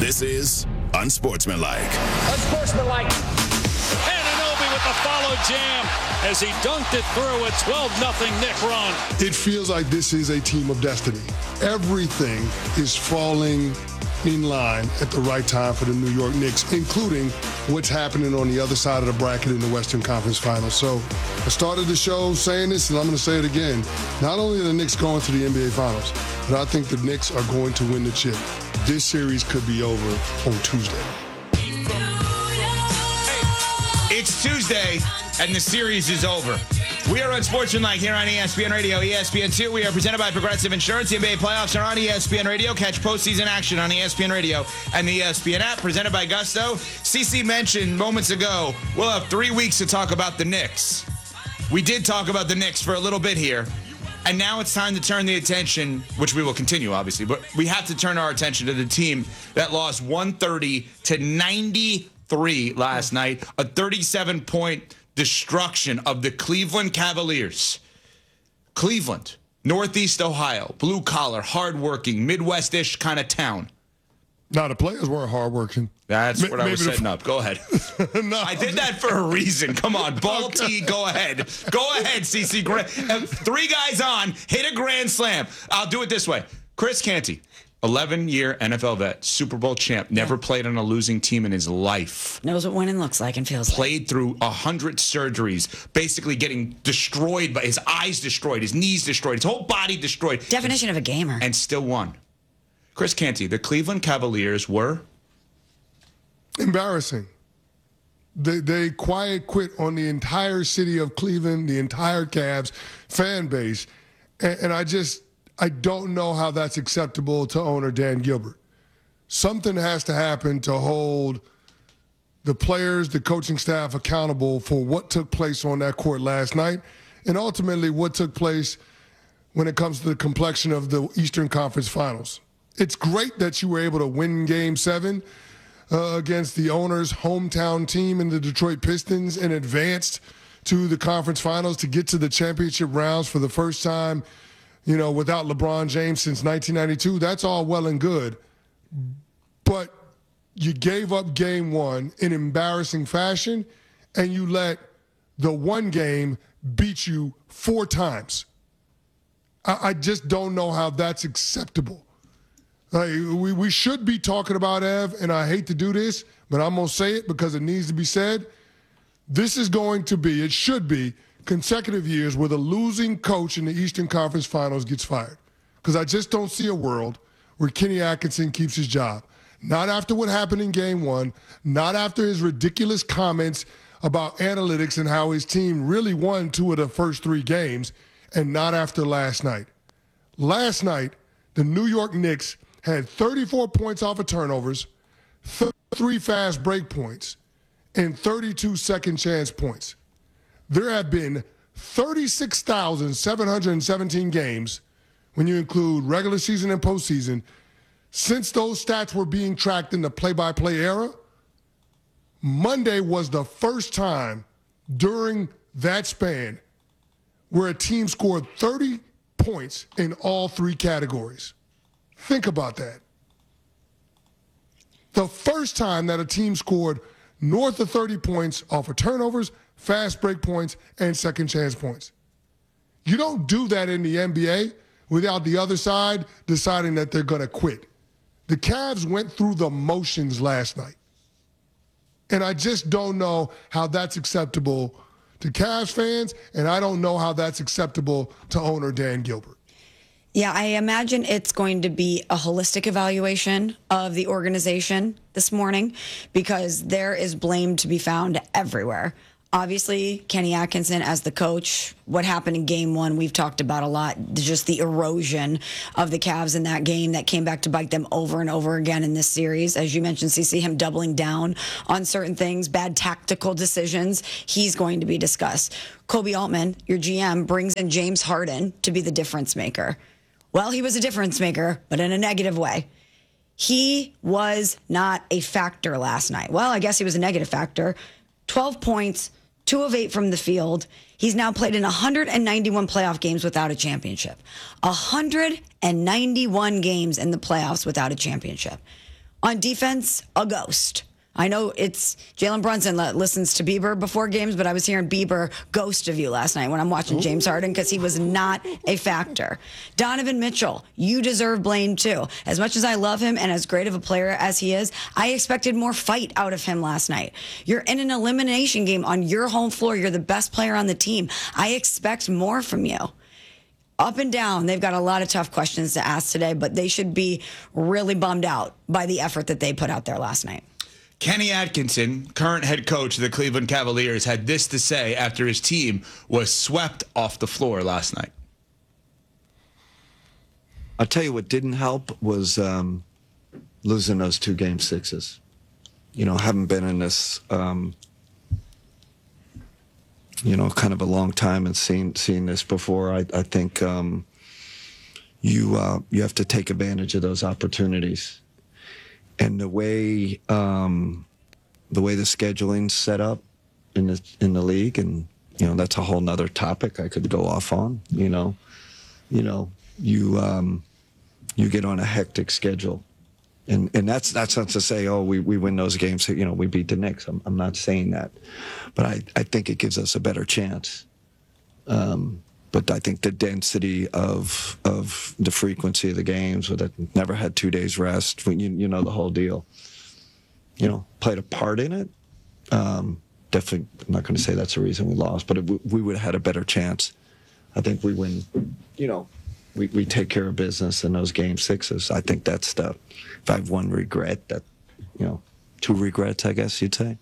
This is Unsportsmanlike. Unsportsmanlike. Anunoby with the follow jam as he dunked it through a 12-0 Knick run. It feels like this is a team of destiny. Everything is falling in line at the right time for the New York Knicks, including what's happening on the other side of the bracket in the Western Conference Finals. So I started the show saying this, and I'm going to say it again. Not only are the Knicks going to the NBA Finals, but I think the Knicks are going to win the chip. This series could be over on Tuesday. It's Tuesday, and the series is over. We are Unsportsmanlike here on ESPN Radio, ESPN2. We are presented by Progressive Insurance. The NBA playoffs are on ESPN Radio. Catch postseason action on ESPN Radio and the ESPN app. Presented by Gusto. CC mentioned moments ago, we'll have 3 weeks to talk about the Knicks. We did talk about the Knicks for a little bit here. And now it's time to turn the attention, which we will continue, obviously, but we have to turn our attention to the team that lost 130-93 last night. A 37-point destruction of the Cleveland Cavaliers. Cleveland, Northeast Ohio, blue-collar, hardworking, Midwest-ish kind of town. No, the players weren't hardworking. That's what I was setting up. Go ahead. No, I did that for a reason. Come on, ball T, go ahead. Go ahead, CC. 3 guys on, hit a grand slam. I'll do it this way. Chris Canty, 11-year NFL vet, Super Bowl champ, never played on a losing team in his life. Knows what winning looks like and feels Played through 100 surgeries, basically getting destroyed, by his eyes destroyed, his knees destroyed, his whole body destroyed. Definition of a gamer. And still won. Chris Canty, the Cleveland Cavaliers were? Embarrassing. They quiet quit on the entire city of Cleveland, the entire Cavs fan base. And I don't know how that's acceptable to owner Dan Gilbert. Something has to happen to hold the players, the coaching staff accountable for what took place on that court last night, and ultimately what took place when it comes to the complexion of the Eastern Conference Finals. It's great that you were able to win Game 7 against the owner's hometown team in the Detroit Pistons and advanced to the conference finals to get to the championship rounds for the first time, without LeBron James since 1992. That's all well and good. But you gave up Game 1 in embarrassing fashion, and you let the one game beat you 4 times. I just don't know how that's acceptable. We should be talking about, Ev, and I hate to do this, but I'm going to say it because it needs to be said. This is going to be, it should be, consecutive years where the losing coach in the Eastern Conference Finals gets fired. Because I just don't see a world where Kenny Atkinson keeps his job. Not after what happened in Game 1, not after his ridiculous comments about analytics and how his team really won 2 of the first 3 games, and not after last night. Last night, the New York Knicks had 34 points off of turnovers, 3 fast break points, and 32 second chance points. There have been 36,717 games, when you include regular season and postseason, since those stats were being tracked in the play-by-play era. Monday was the first time during that span where a team scored 30 points in all 3 categories. Think about that. The first time that a team scored north of 30 points off of turnovers, fast break points, and second chance points. You don't do that in the NBA without the other side deciding that they're going to quit. The Cavs went through the motions last night. And I just don't know how that's acceptable to Cavs fans, and I don't know how that's acceptable to owner Dan Gilbert. Yeah, I imagine it's going to be a holistic evaluation of the organization this morning because there is blame to be found everywhere. Obviously, Kenny Atkinson as the coach, what happened in Game 1, we've talked about a lot, just the erosion of the Cavs in that game that came back to bite them over and over again in this series. As you mentioned, CC, him doubling down on certain things, bad tactical decisions, he's going to be discussed. Kobe Altman, your GM, brings in James Harden to be the difference maker. Well, he was a difference maker, but in a negative way. He was not a factor last night. Well, I guess he was a negative factor. 12 points, 2 of 8 from the field. He's now played in 191 playoff games without a championship. 191 games in the playoffs without a championship. On defense, a ghost. I know it's Jalen Brunson that listens to Bieber before games, but I was hearing Bieber ghost of you last night when I'm watching James Harden because he was not a factor. Donovan Mitchell, you deserve blame too. As much as I love him and as great of a player as he is, I expected more fight out of him last night. You're in an elimination game on your home floor. You're the best player on the team. I expect more from you. Up and down, they've got a lot of tough questions to ask today, but they should be really bummed out by the effort that they put out there last night. Kenny Atkinson, current head coach of the Cleveland Cavaliers, had this to say after his team was swept off the floor last night. I'll tell you what didn't help was losing those 2 game 6s. Haven't been in this, kind of a long time and seen this before. I think you have to take advantage of those opportunities. And the way the scheduling's set up in the league, and that's a whole nother topic I could go off on. You get on a hectic schedule, and that's not to say we win those games. We beat the Knicks. I'm not saying that, but I think it gives us a better chance. But I think the density of the frequency of the games, with it never had 2 days rest, the whole deal, played a part in it. Definitely, I'm not going to say that's the reason we lost, but we would have had a better chance. I think we win, we take care of business in those game 6s. I think that's if I have one regret, 2 regrets, I guess you'd say.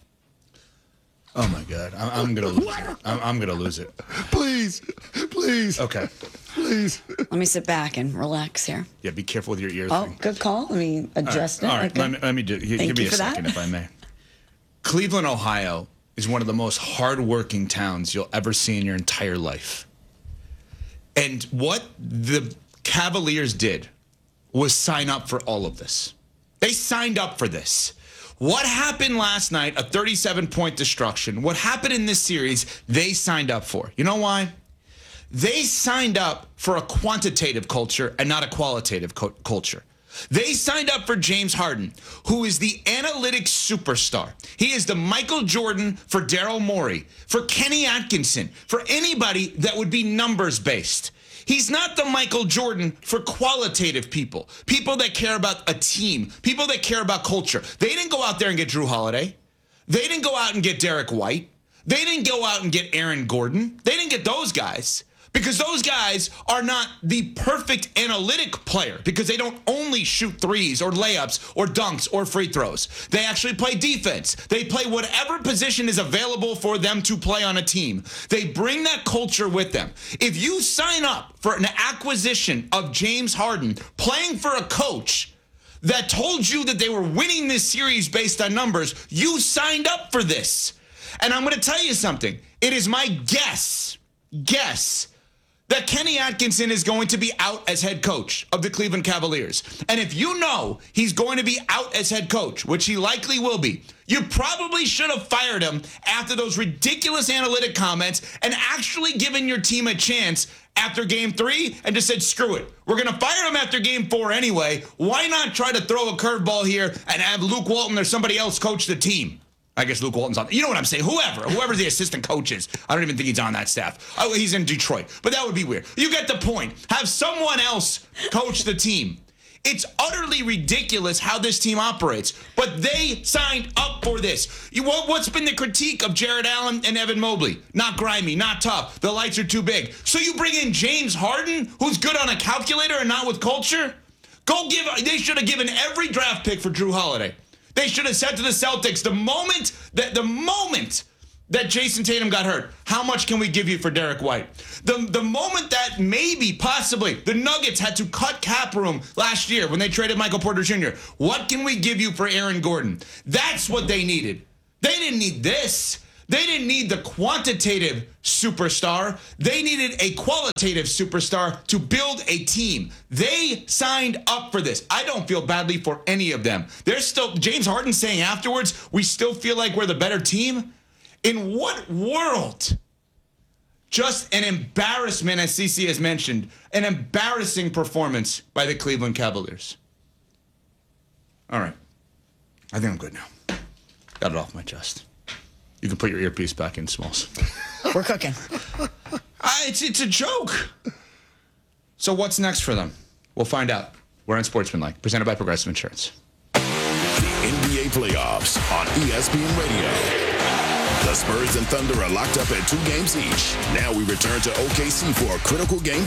Oh my God, I'm gonna lose it. I'm gonna lose it. Please. Okay. Please. Let me sit back and relax here. Yeah, be careful with your ear Oh, thing. good call. Let me adjust it. All right. Okay. Let me do. Give Thank me you a for that. second, if I may. Cleveland, Ohio, is one of the most hardworking towns you'll ever see in your entire life. And what the Cavaliers did was sign up for all of this. They signed up for this. What happened last night, a 37-point destruction, what happened in this series, they signed up for. You know why? They signed up for a quantitative culture and not a qualitative culture. They signed up for James Harden, who is the analytics superstar. He is the Michael Jordan for Daryl Morey, for Kenny Atkinson, for anybody that would be numbers-based. He's not the Michael Jordan for qualitative people that care about a team, people that care about culture. They didn't go out there and get Drew Holiday. They didn't go out and get Derek White. They didn't go out and get Aaron Gordon. They didn't get those guys because those guys are not the perfect analytic player because they don't only shoot threes or layups or dunks or free throws. They actually play defense. They play whatever position is available for them to play on a team. They bring that culture with them. If you sign up for an acquisition of James Harden playing for a coach that told you that they were winning this series based on numbers, you signed up for this. And I'm going to tell you something. It is my guess that Kenny Atkinson is going to be out as head coach of the Cleveland Cavaliers. And if you know he's going to be out as head coach, which he likely will be, you probably should have fired him after those ridiculous analytic comments and actually given your team a chance after game 3 and just said, screw it. We're going to fire him after game 4 anyway. Why not try to throw a curveball here and have Luke Walton or somebody else coach the team? I guess Luke Walton's on. You know what I'm saying? Whoever the assistant coach is. I don't even think he's on that staff. Oh, he's in Detroit. But that would be weird. You get the point. Have someone else coach the team. It's utterly ridiculous how this team operates. But they signed up for this. What's been the critique of Jared Allen and Evan Mobley? Not grimy, not tough. The lights are too big. So you bring in James Harden, who's good on a calculator and not with culture? They should have given every draft pick for Drew Holiday. They should have said to the Celtics, the moment that Jason Tatum got hurt, how much can we give you for Derek White? The moment that maybe, possibly, the Nuggets had to cut cap room last year when they traded Michael Porter Jr., what can we give you for Aaron Gordon? That's what they needed. They didn't need this. They didn't need the quantitative superstar. They needed a qualitative superstar to build a team. They signed up for this. I don't feel badly for any of them. There's still James Harden saying afterwards, we still feel like we're the better team. In what world? Just an embarrassment, as CC has mentioned, an embarrassing performance by the Cleveland Cavaliers. All right. I think I'm good now. Got it off my chest. You can put your earpiece back in, Smalls. We're cooking. It's a joke. So what's next for them? We'll find out. We're on Sportsmanlike, presented by Progressive Insurance. The NBA playoffs on ESPN Radio. The Spurs and Thunder are locked up at 2 games each. Now we return to OKC for a critical Game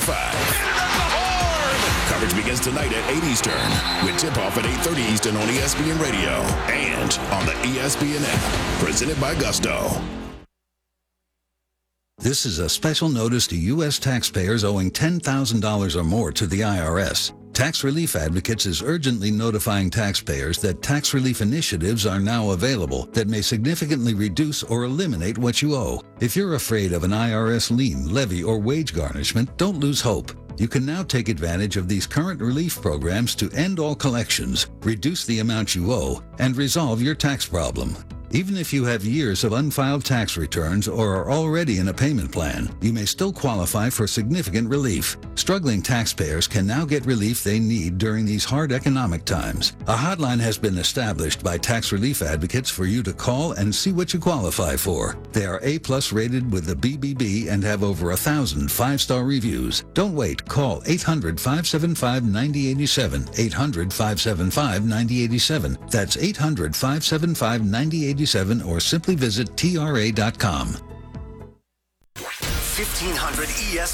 5. Coverage begins tonight at 8 Eastern with tip-off at 8:30 Eastern on ESPN Radio and on the ESPN app. Presented by Gusto. This is a special notice to U.S. taxpayers owing $10,000 or more to the IRS. Tax Relief Advocates is urgently notifying taxpayers that tax relief initiatives are now available that may significantly reduce or eliminate what you owe. If you're afraid of an IRS lien, levy, or wage garnishment, don't lose hope. You can now take advantage of these current relief programs to end all collections, reduce the amount you owe, and resolve your tax problem. Even if you have years of unfiled tax returns or are already in a payment plan, you may still qualify for significant relief. Struggling taxpayers can now get relief they need during these hard economic times. A hotline has been established by Tax Relief Advocates for you to call and see what you qualify for. They are A+ rated with the BBB and have over 1,000 5-star reviews. Don't wait. Call 800-575-9087. 800-575-9087. That's 800-575-9087. Or simply visit TRA.com. 1500 ES